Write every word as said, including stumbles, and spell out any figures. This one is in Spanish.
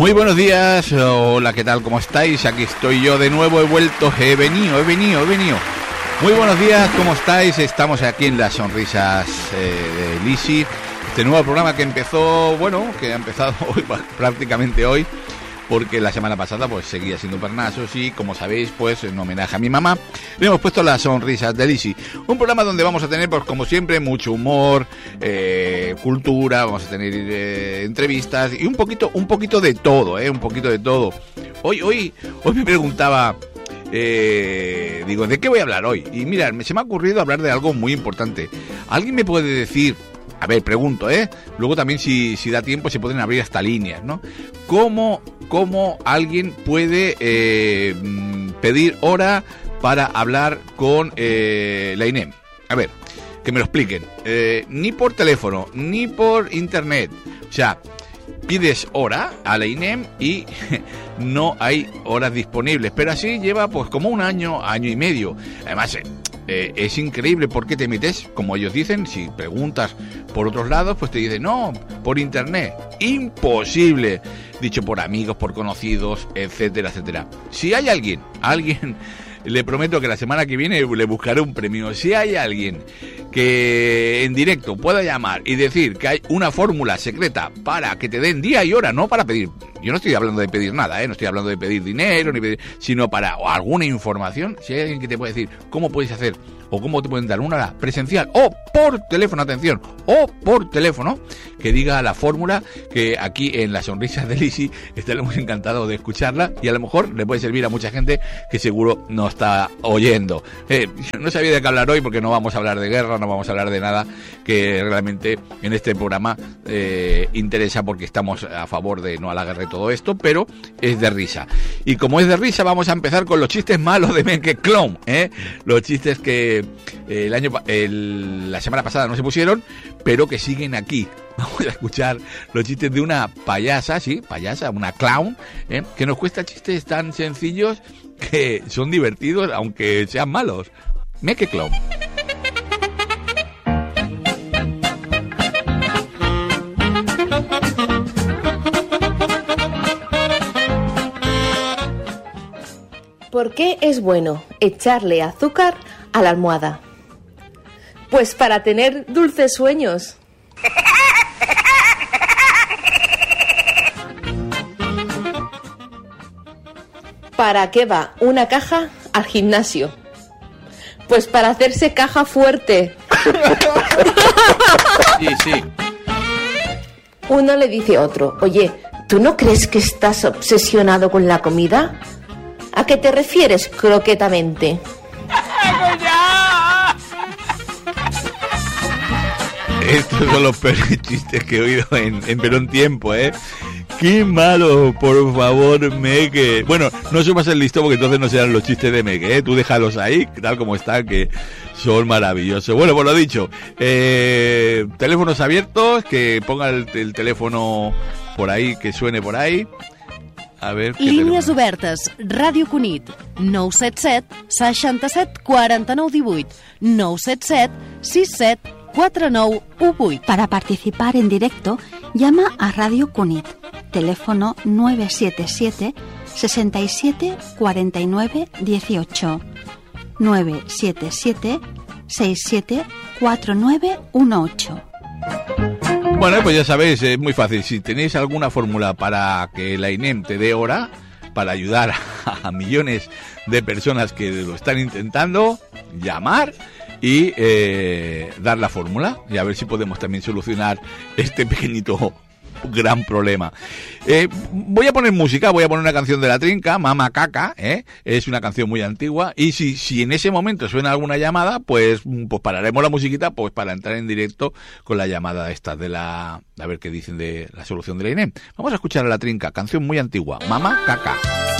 Muy buenos días, hola, ¿qué tal? ¿Cómo estáis? Aquí estoy yo de nuevo, he vuelto, he venido, he venido, he venido. Muy buenos días, ¿cómo estáis? Estamos aquí en las sonrisas eh, de Lisi, este nuevo programa que empezó, bueno, que ha empezado hoy, prácticamente hoy, porque la semana pasada pues seguía siendo Pernazos y, como sabéis, pues en homenaje a mi mamá le hemos puesto las sonrisas de Lisi, un programa donde vamos a tener, pues como siempre, mucho humor, eh, cultura, vamos a tener eh, entrevistas y un poquito, un poquito de todo, eh, un poquito de todo. Hoy, hoy, hoy me preguntaba, eh, digo, ¿de qué voy a hablar hoy? Y mira, se me ha ocurrido hablar de algo muy importante. ¿Alguien me puede decir? A ver, pregunto, ¿eh? Luego también, si, si da tiempo, se pueden abrir hasta líneas, ¿no? ¿Cómo, cómo alguien puede eh, pedir hora para hablar con eh, la I N E M? A ver, que me lo expliquen. Eh, ni por teléfono, ni por internet. O sea, pides hora a la I N E M y no hay horas disponibles. Pero así lleva pues como un año, año y medio. Además, eh, Eh, es increíble porque te metes, como ellos dicen, si preguntas por otros lados, pues te dicen, no, por internet. Imposible. Dicho por amigos, por conocidos, etcétera, etcétera. Si hay alguien, alguien, le prometo que la semana que viene le buscaré un premio. Si hay alguien que en directo pueda llamar y decir que hay una fórmula secreta para que te den día y hora, no para pedir, yo no estoy hablando de pedir nada, ¿eh? No estoy hablando de pedir dinero, ni pedir, sino para alguna información, si hay alguien que te puede decir cómo puedes hacer o cómo te pueden dar una hora presencial o por teléfono, atención, o por teléfono, que diga la fórmula, que aquí en las sonrisas de Lisi estaremos encantados de escucharla y a lo mejor le puede servir a mucha gente que seguro no está oyendo. Eh, no sabía de qué hablar hoy porque no vamos a hablar de guerra, no vamos a hablar de nada que realmente en este programa eh, interesa, porque estamos a favor de no a la guerra y todo esto, pero es de risa. Y como es de risa, vamos a empezar con los chistes malos de Meque Clown, ¿eh? Los chistes que eh, el año el, la semana pasada no se pusieron, pero que siguen aquí. Vamos a escuchar los chistes de una payasa, sí, payasa, una clown, ¿eh? Que nos cuesta chistes tan sencillos que son divertidos, aunque sean malos. Meque Clown. ¿Por qué es bueno echarle azúcar a la almohada? Pues para tener dulces sueños. ¿Para qué va una caja al gimnasio? Pues para hacerse caja fuerte. Sí, sí. Uno le dice a otro, oye, ¿tú no crees que estás obsesionado con la comida? ¿A qué te refieres croquetamente? Estos son los peores chistes que he oído en, en pero un tiempo, ¿eh? ¡Qué malo! Por favor, Meque. Bueno, no subas el listo porque entonces no serán los chistes de Meque, ¿eh? Tú déjalos ahí, tal como están, que son maravillosos. Bueno, pues lo dicho, eh, teléfonos abiertos, que ponga el, el teléfono por ahí, que suene por ahí. A ver, línies obertes, Ràdio Cunit, nou set set, seixanta-set, quaranta-nou, divuit, nou set set, seixanta-set, cuarenta y nueve dieciocho. Para participar en directo, llama a Radio Cunit. Teléfono nueve siete siete, sesenta y siete, cuarenta y nueve, dieciocho. nueve siete siete, sesenta y siete, cuarenta y nueve, dieciocho. Bueno, pues ya sabéis, es muy fácil. Si tenéis alguna fórmula para que la I N E M te dé hora, para ayudar a millones de personas que lo están intentando, llamar y eh, dar la fórmula y a ver si podemos también solucionar este pequeñito gran problema. Eh, voy a poner música, voy a poner una canción de La Trinca, Mama Caca, ¿eh? Es una canción muy antigua y si, si en ese momento suena alguna llamada, pues, pues pararemos la musiquita pues para entrar en directo con la llamada esta de la, a ver qué dicen de la solución de la I N E M. Vamos a escuchar a La Trinca, canción muy antigua, Mama Caca.